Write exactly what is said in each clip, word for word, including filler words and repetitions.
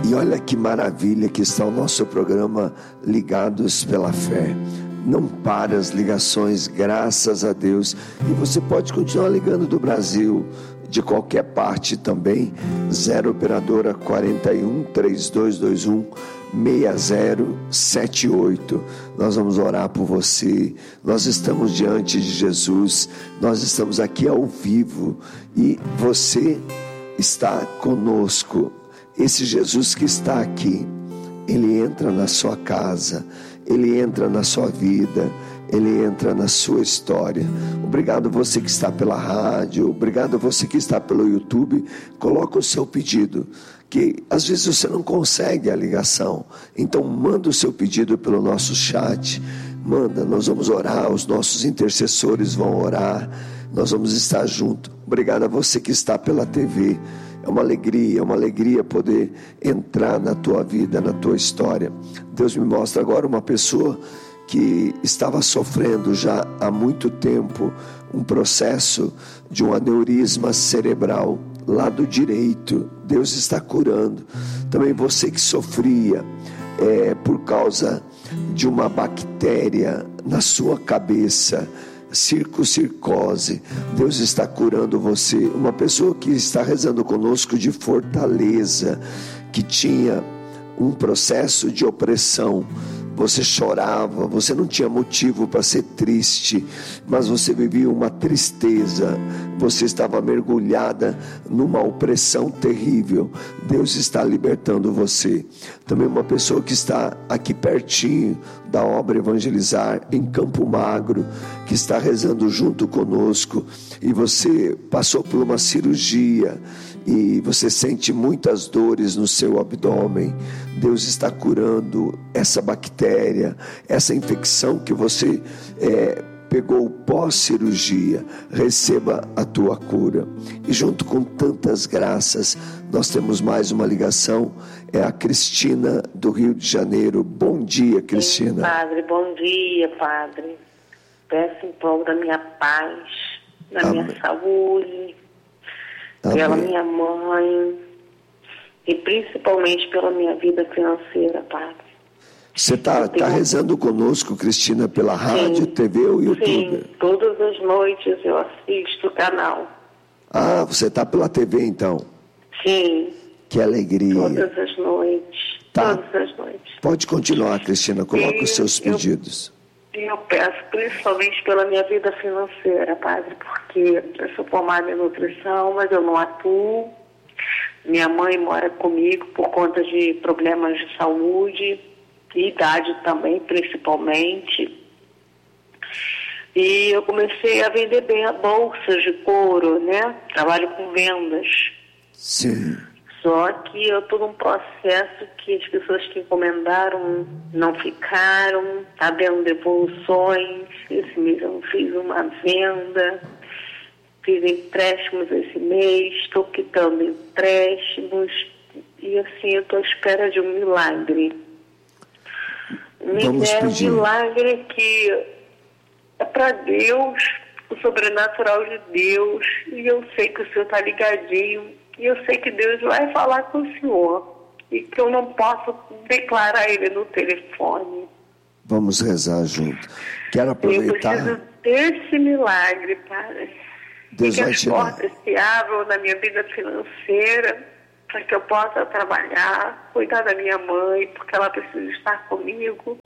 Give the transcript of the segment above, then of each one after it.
E olha que maravilha que está o nosso programa Ligados pela Fé. Não para as ligações, graças a Deus. E você pode continuar ligando do Brasil, de qualquer parte também. Zero operadora quarenta e um, trinta e dois vinte e um, sessenta zero setenta e oito. Nós vamos orar por você. Nós estamos diante de Jesus. Nós estamos aqui ao vivo e você está conosco. Esse Jesus que está aqui, Ele entra na sua casa, Ele entra na sua vida, Ele entra na sua história. Obrigado você que está pela rádio, obrigado você que está pelo YouTube. Coloca o seu pedido, que às vezes você não consegue a ligação, então manda o seu pedido pelo nosso chat. Manda, nós vamos orar, os nossos intercessores vão orar, nós vamos estar juntos. Obrigado a você que está pela T V. É uma alegria, é uma alegria poder entrar na tua vida, na tua história. Deus me mostra agora uma pessoa que estava sofrendo já há muito tempo um processo de um aneurisma cerebral, lado direito. Deus está curando. Também você que sofria é, por causa de uma bactéria na sua cabeça, circocircose, Deus está curando você. Uma pessoa que está rezando conosco de Fortaleza, que tinha um processo de opressão. Você chorava, você não tinha motivo para ser triste, mas você vivia uma tristeza, você estava mergulhada numa opressão terrível. Deus está libertando você. Também uma pessoa que está aqui pertinho da obra Evangelizar, em Campo Magro, que está rezando junto conosco, e você passou por uma cirurgia, e você sente muitas dores no seu abdômen. Deus está curando essa bactéria, essa infecção que você é, pegou pós-cirurgia. Receba a tua cura. E junto com tantas graças, nós temos mais uma ligação. É a Cristina do Rio de Janeiro. Bom dia, Cristina. Sim, padre, bom dia, padre. Peço em prol da minha paz, da Amém. minha saúde, Amém. pela minha mãe e principalmente pela minha vida financeira, padre. Você está tá rezando conosco, Cristina, pela rádio, Sim. T V ou YouTube? Sim, todas as noites eu assisto o canal. Ah, você está pela T V então? Sim. Que alegria. Todas as noites, tá. todas as noites. Pode continuar, Cristina, coloca e os seus pedidos. Eu, eu peço principalmente pela minha vida financeira, padre, porque eu sou formada em nutrição, mas eu não atuo. Minha mãe mora comigo por conta de problemas de saúde e idade também, principalmente. E eu comecei a vender bem a bolsas de couro, né? Trabalho com vendas. Sim. Só que eu estou num processo que as pessoas que encomendaram não ficaram, está dando devoluções. Esse mês eu não fiz uma venda. Fiz empréstimos esse mês, estou quitando empréstimos e assim eu estou à espera de um milagre. Me Vamos der um pedir. milagre que é para Deus, o sobrenatural de Deus, e eu sei que o Senhor está ligadinho, e eu sei que Deus vai falar com o Senhor, e que eu não posso declarar Ele no telefone. Vamos rezar junto. Quero aproveitar. Eu preciso desse milagre, Pai. Deus que vai as tirar. portas se abram na minha vida financeira, para que eu possa trabalhar, cuidar da minha mãe, porque ela precisa estar comigo,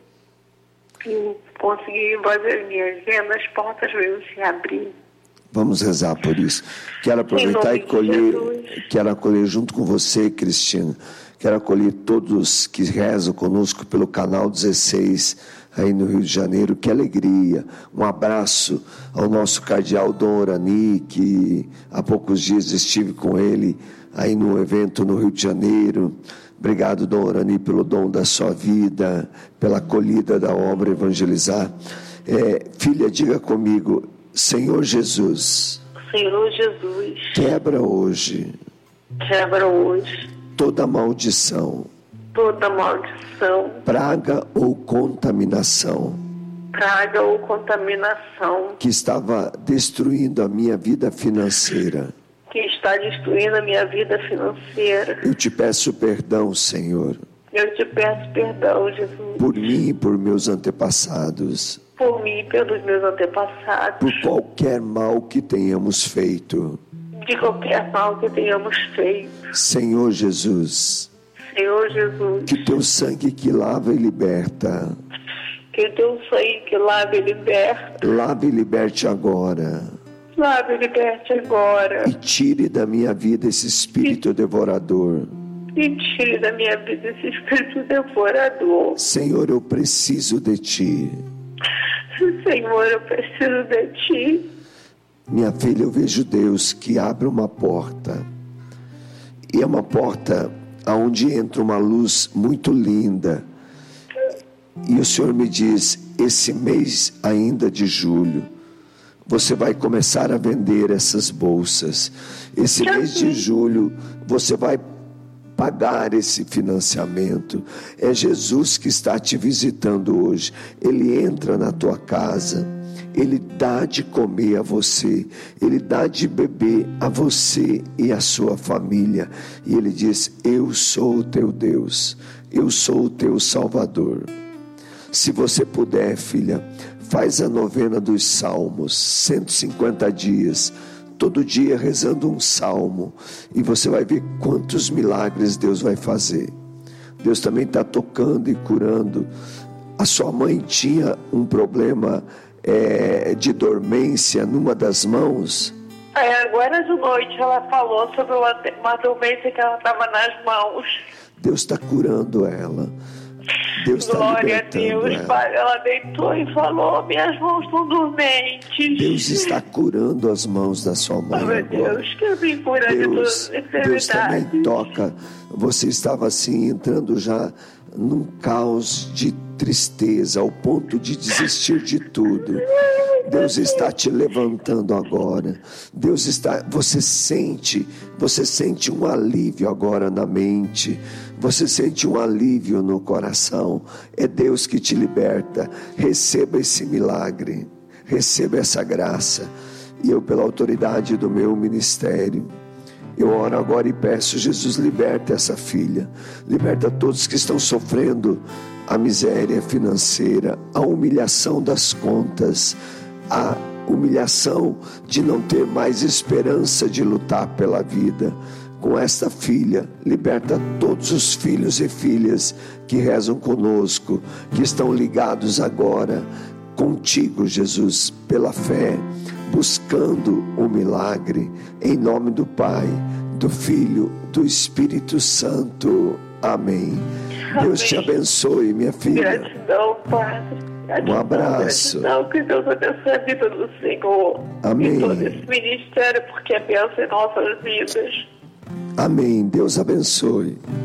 e conseguir fazer minhas vendas, as portas venham se abrir. Vamos rezar por isso. Quero aproveitar e colher, quero acolher junto com você, Cristina. Quero acolher todos que rezam conosco pelo canal dezesseis, aí no Rio de Janeiro. Que alegria. Um abraço ao nosso cardeal Dom Orani, que há poucos dias estive com ele aí no evento no Rio de Janeiro. Obrigado, Dom Orani, pelo dom da sua vida, pela acolhida da obra Evangelizar. É, filha, diga comigo: Senhor Jesus, Senhor Jesus, quebra hoje, quebra hoje toda maldição, toda maldição, praga ou contaminação, praga ou contaminação que estava destruindo a minha vida financeira, que está destruindo a minha vida financeira. Eu te peço perdão, Senhor. Eu te peço perdão, Jesus. Por mim e por meus antepassados. Por mim e pelos meus antepassados. Por qualquer mal que tenhamos feito. De qualquer mal que tenhamos feito. Senhor Jesus. Senhor Jesus. Que teu sangue que lava e liberta. Que teu sangue que lava e liberta. Lave e liberte agora. Lave e liberte agora. E tire da minha vida esse espírito e... devorador. E tire da minha vida esse espírito devorador. Senhor, eu preciso de ti. Senhor, eu preciso de ti. Minha filha, eu vejo Deus que abre uma porta. E é uma porta onde entra uma luz muito linda. E o Senhor me diz, esse mês ainda de julho, você vai começar a vender essas bolsas. Esse mês de julho, você vai pagar esse financiamento. É Jesus que está te visitando hoje. Ele entra na tua casa, Ele dá de comer a você, Ele dá de beber a você e a sua família. E Ele diz, eu sou o teu Deus, eu sou o teu Salvador. Se você puder, filha, faz a novena dos Salmos, cento e cinquenta dias, todo dia rezando um salmo, e você vai ver quantos milagres Deus vai fazer. Deus também está tocando e curando. A sua mãe tinha um problema é, de dormência numa das mãos. É, agora de noite ela falou sobre uma, uma dormência que ela estava nas mãos. Deus está curando ela. Deus está Glória a libertando Deus, ela. Pai. Ela deitou e falou, minhas mãos estão dormentes. Deus está curando as mãos da sua mãe. Oh, meu agora. Deus, que eu me cura de todas as enfermidades. Deus também toca. Você estava assim, entrando já num caos de tristeza, ao ponto de desistir de tudo. Deus está te levantando agora. Deus está, você sente, você sente um alívio agora na mente. Você sente um alívio no coração. É Deus que te liberta. Receba esse milagre. Receba essa graça. E eu, pela autoridade do meu ministério, eu oro agora e peço, Jesus, liberta essa filha. Liberta todos que estão sofrendo a miséria financeira, a humilhação das contas, a humilhação de não ter mais esperança de lutar pela vida. Com esta filha, liberta todos os filhos e filhas que rezam conosco, que estão ligados agora contigo, Jesus, pela fé, buscando o milagre, em nome do Pai, do Filho, do Espírito Santo. Amém. Amém. Deus te abençoe, minha filha. Gratidão, Padre. Gratidão, um abraço. Gratidão, que Deus abençoe a vida do Senhor. Amém. E todo esse ministério, porque é bênção em nossas vidas. Amém. Deus abençoe.